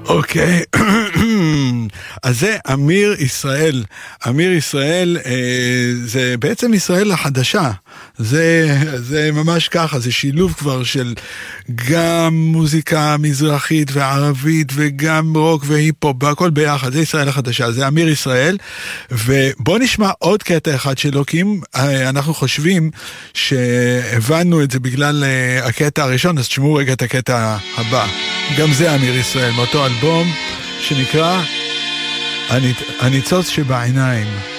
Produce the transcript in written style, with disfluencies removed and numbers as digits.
אוקיי, אז זה אמיר ישראל. אמיר ישראל זה בעצם ישראל החדשה. זה ממש ככה, זה שילוב כבר של גם מוזיקה מזרחית וערבית וגם רוק והיפ-הופ והכל ביחד. זה ישראל החדשה, זה אמיר ישראל. ובוא נשמע עוד קטע אחד שלו, כי אם אנחנו חושבים שהבנו את זה בגלל הקטע הראשון, אז תשמעו רגע את הקטע הבא. גם זה אמיר ישראל, מאותו אלבום שנקרא הניצוץ שבעיניים.